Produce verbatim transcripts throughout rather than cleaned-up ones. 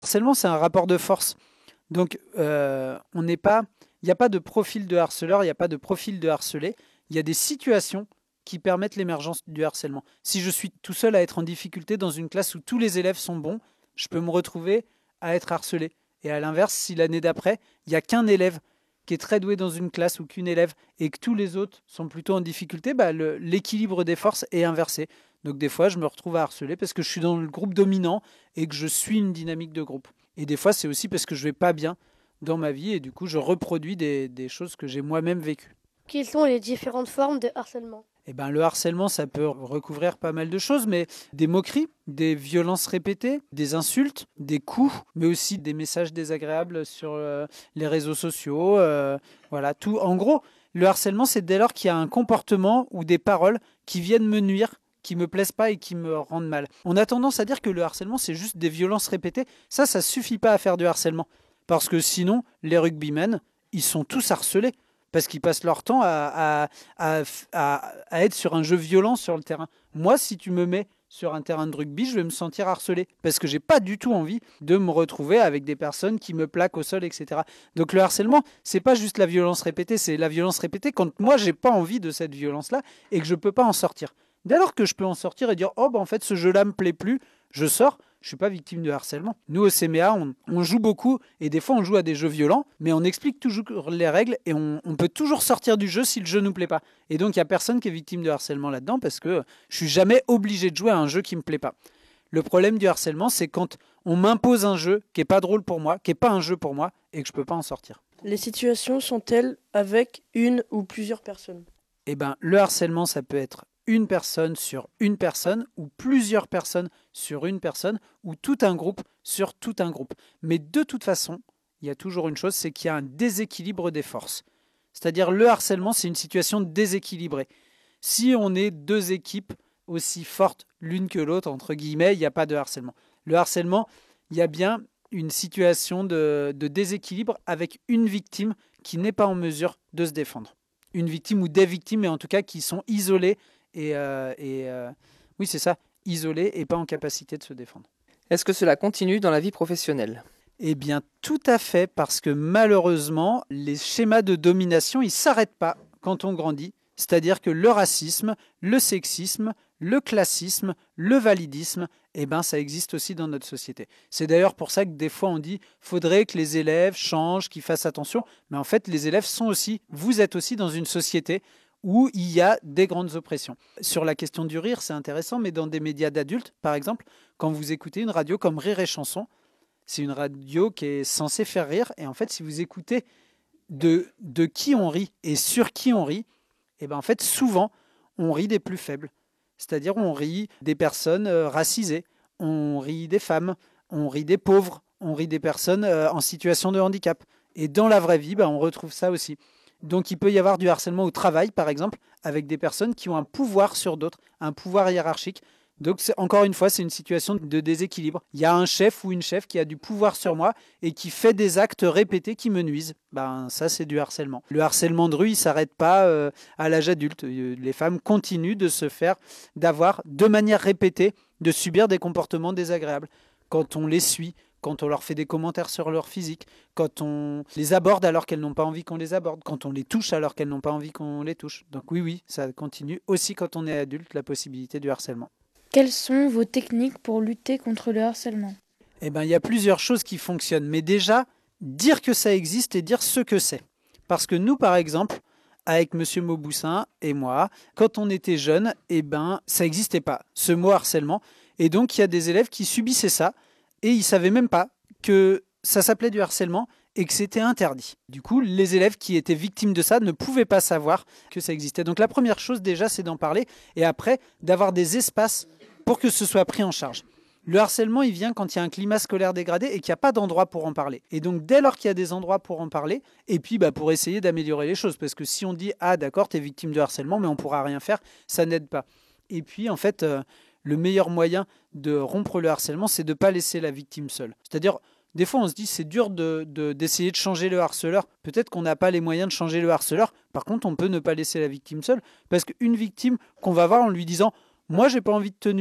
Harcèlement, c'est un rapport de force. Donc, euh, on n'est pas, il n'y a pas de profil de harceleur, il n'y a pas de profil de harcelé. Il y a des situations qui permettent l'émergence du harcèlement. Si je suis tout seul à être en difficulté dans une classe où tous les élèves sont bons, je peux me retrouver à être harcelé. Et à l'inverse, si l'année d'après, il n'y a qu'un élève qui est très doué dans une classe ou qu'une élève et que tous les autres sont plutôt en difficulté, bah, le- l'équilibre des forces est inversé. Donc des fois, je me retrouve à harceler parce que je suis dans le groupe dominant et que je suis une dynamique de groupe. Et des fois, c'est aussi parce que je vais pas bien dans ma vie et du coup, je reproduis des, des choses que j'ai moi-même vécues. Quelles sont les différentes formes de harcèlement? Eh ben, le harcèlement, ça peut recouvrir pas mal de choses, mais des moqueries, des violences répétées, des insultes, des coups, mais aussi des messages désagréables sur euh, les réseaux sociaux. euh, voilà, tout. En gros, le harcèlement, c'est dès lors qu'il y a un comportement ou des paroles qui viennent me nuire, qui me plaisent pas et qui me rendent mal. On a tendance à dire que le harcèlement, c'est juste des violences répétées. Ça, ça suffit pas à faire du harcèlement. Parce que sinon, les rugbymen, ils sont tous harcelés parce qu'ils passent leur temps à, à, à, à, à être sur un jeu violent sur le terrain. Moi, si tu me mets sur un terrain de rugby, je vais me sentir harcelé parce que j'ai pas du tout envie de me retrouver avec des personnes qui me plaquent au sol, et cetera. Donc le harcèlement, c'est pas juste la violence répétée, c'est la violence répétée quand moi j'ai pas envie de cette violence-là et que je peux pas en sortir. Dès lors que je peux en sortir et dire oh ben en fait ce jeu-là me plaît plus, je sors, je suis pas victime de harcèlement. Nous au C M A, on, on joue beaucoup et des fois on joue à des jeux violents, mais on explique toujours les règles et on, on peut toujours sortir du jeu si le jeu nous plaît pas. Et donc il y a personne qui est victime de harcèlement là-dedans parce que je suis jamais obligé de jouer à un jeu qui me plaît pas. Le problème du harcèlement, c'est quand on m'impose un jeu qui est pas drôle pour moi, qui est pas un jeu pour moi et que je peux pas en sortir. Les situations sont-elles avec une ou plusieurs personnes? Eh ben, le harcèlement, ça peut être une personne sur une personne ou plusieurs personnes sur une personne ou tout un groupe sur tout un groupe. Mais de toute façon, il y a toujours une chose, c'est qu'il y a un déséquilibre des forces. C'est-à-dire le harcèlement, c'est une situation déséquilibrée. Si on est deux équipes aussi fortes l'une que l'autre, entre guillemets, il n'y a pas de harcèlement. Le harcèlement, il y a bien une situation de, de déséquilibre avec une victime qui n'est pas en mesure de se défendre. Une victime ou des victimes, mais en tout cas qui sont isolées et, euh, et euh, oui, c'est ça, isolées et pas en capacité de se défendre. Est-ce que cela continue dans la vie professionnelle? Eh bien, tout à fait, parce que malheureusement, les schémas de domination, ils ne s'arrêtent pas quand on grandit. C'est-à-dire que le racisme, le sexisme, le classisme, le validisme, eh ben, ça existe aussi dans notre société. C'est d'ailleurs pour ça que des fois on dit faudrait que les élèves changent, qu'ils fassent attention. Mais en fait, les élèves sont aussi, vous êtes aussi dans une société où il y a des grandes oppressions. Sur la question du rire, c'est intéressant, mais dans des médias d'adultes, par exemple, quand vous écoutez une radio comme Rire et Chanson, c'est une radio qui est censée faire rire. Et en fait, si vous écoutez de, de qui on rit et sur qui on rit, et ben en fait, souvent, on rit des plus faibles. C'est-à-dire, on rit des personnes euh, racisées, on rit des femmes, on rit des pauvres, on rit des personnes euh, en situation de handicap. Et dans la vraie vie, ben, on retrouve ça aussi. Donc, il peut y avoir du harcèlement au travail, par exemple, avec des personnes qui ont un pouvoir sur d'autres, un pouvoir hiérarchique. Donc, c'est, encore une fois, c'est une situation de déséquilibre. Il y a un chef ou une chef qui a du pouvoir sur moi et qui fait des actes répétés qui me nuisent. Ben, ça, c'est du harcèlement. Le harcèlement de rue, il ne s'arrête pas euh, à l'âge adulte. Les femmes continuent de se faire, d'avoir, de manière répétée, de subir des comportements désagréables. Quand on les suit, quand on leur fait des commentaires sur leur physique, quand on les aborde alors qu'elles n'ont pas envie qu'on les aborde, quand on les touche alors qu'elles n'ont pas envie qu'on les touche. Donc oui, oui, ça continue aussi quand on est adulte, la possibilité du harcèlement. Quelles sont vos techniques pour lutter contre le harcèlement? Eh bien, il y a plusieurs choses qui fonctionnent. Mais déjà, dire que ça existe et dire ce que c'est. Parce que nous, par exemple, avec Monsieur Mauboussin et moi, quand on était jeunes, eh ben, ça n'existait pas, ce mot harcèlement. Et donc, il y a des élèves qui subissaient ça et ils ne savaient même pas que ça s'appelait du harcèlement et que c'était interdit. Du coup, les élèves qui étaient victimes de ça ne pouvaient pas savoir que ça existait. Donc, la première chose, déjà, c'est d'en parler et après, d'avoir des espaces pour que ce soit pris en charge. Le harcèlement, il vient quand il y a un climat scolaire dégradé et qu'il n'y a pas d'endroit pour en parler. Et donc, dès lors qu'il y a des endroits pour en parler, et puis bah, pour essayer d'améliorer les choses, parce que si on dit « Ah d'accord, tu es victime de harcèlement, mais on ne pourra rien faire », ça n'aide pas. Et puis, en fait, euh, le meilleur moyen de rompre le harcèlement, c'est de ne pas laisser la victime seule. C'est-à-dire, des fois, on se dit c'est dur de, de, d'essayer de changer le harceleur. Peut-être qu'on n'a pas les moyens de changer le harceleur. Par contre, on peut ne pas laisser la victime seule, parce qu'une victime qu'on va voir en lui disant « Moi, j'ai pas envie de te nuire,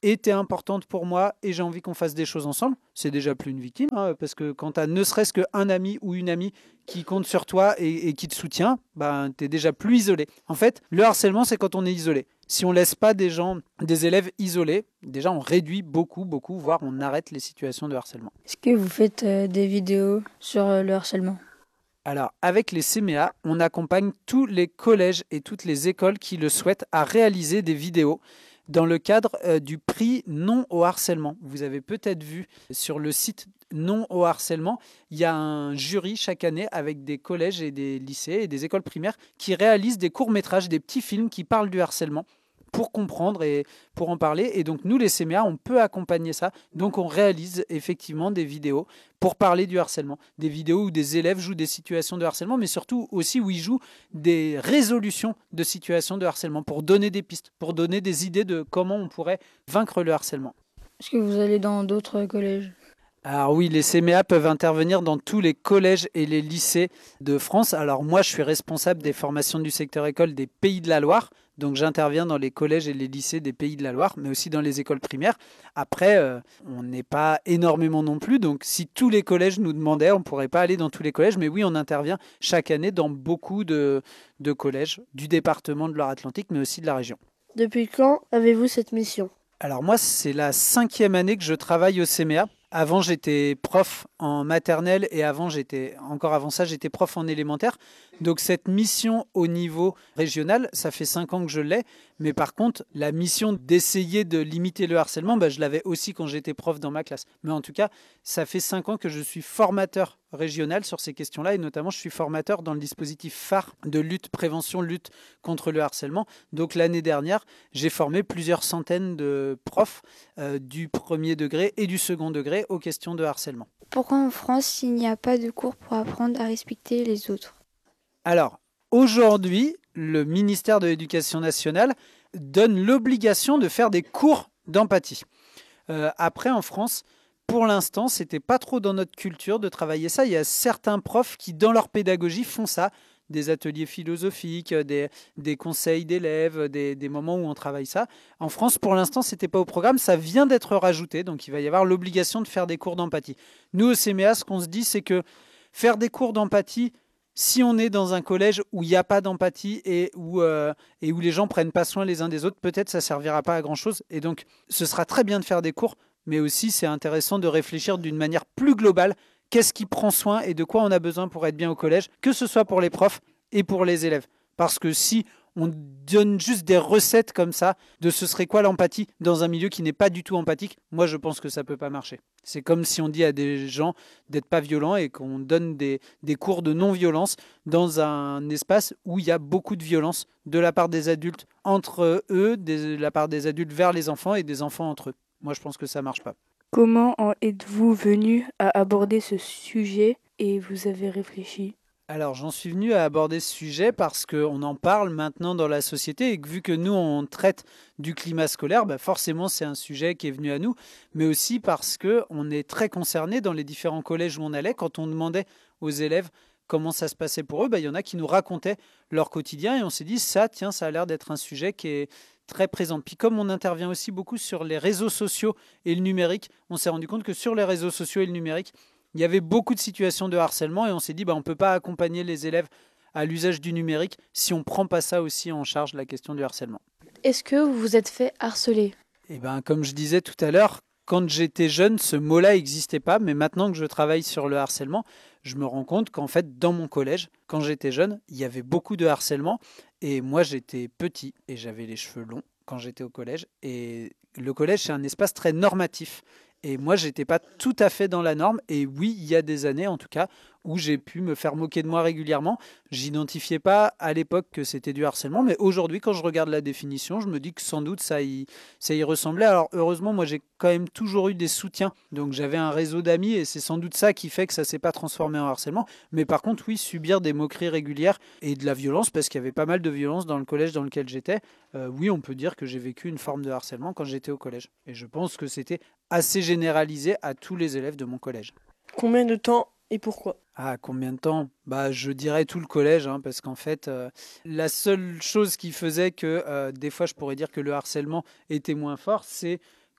était importante pour moi et j'ai envie qu'on fasse des choses ensemble, c'est déjà plus une victime, hein, parce que quand tu as ne serait-ce qu'un ami ou une amie qui compte sur toi et, et qui te soutient, ben, tu es déjà plus isolé. En fait, le harcèlement, c'est quand on est isolé. Si on ne laisse pas des gens, des élèves isolés, déjà on réduit beaucoup, beaucoup, voire on arrête les situations de harcèlement. Est-ce que vous faites euh, des vidéos sur euh, le harcèlement? Alors, avec les C M E A, on accompagne tous les collèges et toutes les écoles qui le souhaitent à réaliser des vidéos dans le cadre euh, du prix Non au harcèlement. Vous avez peut-être vu sur le site Non au harcèlement, il y a un jury chaque année avec des collèges et des lycées et des écoles primaires qui réalisent des courts-métrages, des petits films qui parlent du harcèlement pour comprendre et pour en parler. Et donc nous, les C M E A, on peut accompagner ça. Donc on réalise effectivement des vidéos pour parler du harcèlement. Des vidéos où des élèves jouent des situations de harcèlement, mais surtout aussi où ils jouent des résolutions de situations de harcèlement pour donner des pistes, pour donner des idées de comment on pourrait vaincre le harcèlement. Est-ce que vous allez dans d'autres collèges? Alors oui, les C M E A peuvent intervenir dans tous les collèges et les lycées de France. Alors moi, je suis responsable des formations du secteur école des Pays de la Loire. Donc j'interviens dans les collèges et les lycées des Pays de la Loire, mais aussi dans les écoles primaires. Après, euh, on n'est pas énormément non plus. Donc si tous les collèges nous demandaient, on ne pourrait pas aller dans tous les collèges. Mais oui, on intervient chaque année dans beaucoup de, de collèges du département de Loire-Atlantique, mais aussi de la région. Depuis quand avez-vous cette mission? Alors moi, c'est la cinquième année que je travaille au C M E A. Avant, j'étais prof en maternelle et avant, j'étais encore avant ça, j'étais prof en élémentaire. Donc cette mission au niveau régional, ça fait cinq ans que je l'ai. Mais par contre, la mission d'essayer de limiter le harcèlement, bah, je l'avais aussi quand j'étais prof dans ma classe. Mais en tout cas, ça fait cinq ans que je suis formateur régional sur ces questions-là et notamment je suis formateur dans le dispositif phare de lutte, prévention, lutte contre le harcèlement. Donc l'année dernière, j'ai formé plusieurs centaines de profs euh, du premier degré et du second degré aux questions de harcèlement. Pourquoi en France, il n'y a pas de cours pour apprendre à respecter les autres? Alors, aujourd'hui, le ministère de l'Éducation nationale donne l'obligation de faire des cours d'empathie. Euh, après, en France, pour l'instant, c'était pas trop dans notre culture de travailler ça. Il y a certains profs qui, dans leur pédagogie, font ça. Des ateliers philosophiques, des, des conseils d'élèves, des, des moments où on travaille ça. En France, pour l'instant, ce n'était pas au programme. Ça vient d'être rajouté, donc il va y avoir l'obligation de faire des cours d'empathie. Nous, au C M E A, ce qu'on se dit, c'est que faire des cours d'empathie, si on est dans un collège où il n'y a pas d'empathie et où, euh, et où les gens ne prennent pas soin les uns des autres, peut-être ça ne servira pas à grand-chose. Et donc, ce sera très bien de faire des cours, mais aussi c'est intéressant de réfléchir d'une manière plus globale. Qu'est-ce qui prend soin et de quoi on a besoin pour être bien au collège, que ce soit pour les profs et pour les élèves. Parce que si on donne juste des recettes comme ça de ce serait quoi l'empathie dans un milieu qui n'est pas du tout empathique, moi je pense que ça ne peut pas marcher. C'est comme si on dit à des gens d'être pas violents et qu'on donne des, des cours de non-violence dans un espace où il y a beaucoup de violence de la part des adultes entre eux, de la part des adultes vers les enfants et des enfants entre eux. Moi je pense que ça ne marche pas. Comment en êtes-vous venu à aborder ce sujet et vous avez réfléchi? Alors j'en suis venu à aborder ce sujet parce qu'on en parle maintenant dans la société et que vu que nous on traite du climat scolaire, bah forcément c'est un sujet qui est venu à nous, mais aussi parce qu'on est très concerné dans les différents collèges où on allait. Quand on demandait aux élèves comment ça se passait pour eux, bah, il y en a qui nous racontaient leur quotidien et on s'est dit ça, tiens, ça a l'air d'être un sujet qui est très présent. Puis comme on intervient aussi beaucoup sur les réseaux sociaux et le numérique, on s'est rendu compte que sur les réseaux sociaux et le numérique, il y avait beaucoup de situations de harcèlement et on s'est dit bah, on ne peut pas accompagner les élèves à l'usage du numérique si on ne prend pas ça aussi en charge, la question du harcèlement. Est-ce que vous vous êtes fait harceler? Et ben, comme je disais tout à l'heure, quand j'étais jeune, ce mot-là n'existait pas, mais maintenant que je travaille sur le harcèlement, je me rends compte qu'en fait, dans mon collège, quand j'étais jeune, il y avait beaucoup de harcèlement et moi j'étais petit et j'avais les cheveux longs quand j'étais au collège et le collège c'est un espace très normatif. Et moi, je n'étais pas tout à fait dans la norme. Et oui, il y a des années, en tout cas, où j'ai pu me faire moquer de moi régulièrement. J'identifiais pas à l'époque que c'était du harcèlement. Mais aujourd'hui, quand je regarde la définition, je me dis que sans doute, ça y, ça y ressemblait. Alors, heureusement, moi, j'ai quand même toujours eu des soutiens. Donc, j'avais un réseau d'amis et c'est sans doute ça qui fait que ça ne s'est pas transformé en harcèlement. Mais par contre, oui, subir des moqueries régulières et de la violence, parce qu'il y avait pas mal de violence dans le collège dans lequel j'étais, euh, oui, on peut dire que j'ai vécu une forme de harcèlement quand j'étais au collège. Et je pense que c'était assez généralisé à tous les élèves de mon collège. Combien de temps et pourquoi? Ah, combien de temps? Bah, je dirais tout le collège, hein, parce qu'en fait, euh, la seule chose qui faisait que euh, des fois je pourrais dire que le harcèlement était moins fort, c'est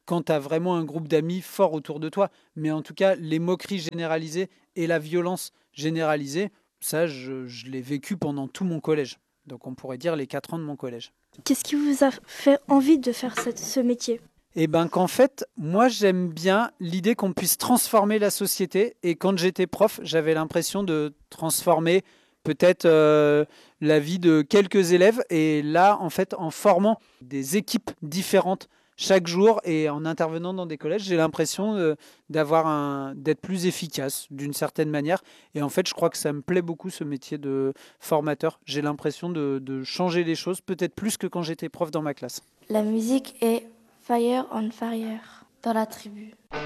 quand tu as vraiment un groupe d'amis fort autour de toi. Mais en tout cas, les moqueries généralisées et la violence généralisée, ça, je, je l'ai vécu pendant tout mon collège. Donc on pourrait dire les quatre ans de mon collège. Qu'est-ce qui vous a fait envie de faire cette, ce métier ? Eh bien qu'en fait, moi j'aime bien l'idée qu'on puisse transformer la société. Et quand j'étais prof, j'avais l'impression de transformer peut-être euh, la vie de quelques élèves. Et là, en fait, en formant des équipes différentes chaque jour et en intervenant dans des collèges, j'ai l'impression euh, d'avoir un, d'être plus efficace d'une certaine manière. Et en fait, je crois que ça me plaît beaucoup ce métier de formateur. J'ai l'impression de, de changer les choses, peut-être plus que quand j'étais prof dans ma classe. La musique est Fire on Fire dans la tribu.